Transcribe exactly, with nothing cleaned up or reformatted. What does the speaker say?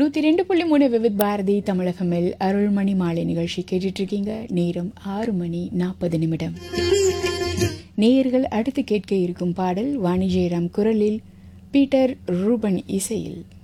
நூற்றி ரெண்டு புள்ளி மூணு விவித் பாரதி தமிழகமில் அருள்மணி மாலை நிகழ்ச்சி கேட்டுட்ருக்கீங்க. நேரம் ஆறு மணி நாற்பது நிமிடம். நேயர்கள் அடுத்து கேட்க இருக்கும் பாடல் வாணி ஜெயராம் குரலில், பீட்டர் ரூபன் இசையில்.